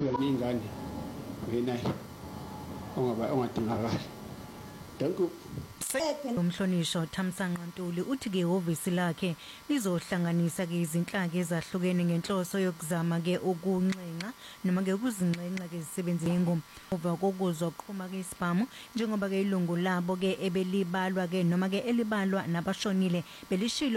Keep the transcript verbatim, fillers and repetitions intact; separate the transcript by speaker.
Speaker 1: ukuvikela ingane ngenayi ongaba ongadingakala. Thank you.
Speaker 2: Umhlonisho Thamsanqa Ntuli uthi ke ihhovisi lakhe lizohlanganisa ke izinhlaka ezahlukene ngenhloso yokuzama ke ukunxenxa noma ke ukuzinxenxa ke izisebenzi ngoma over kokuzwa uqhuma ke isibhamu njengoba ke ilungu labo ke ebelibalwa ke noma ke elibalwa nabashonile belishilo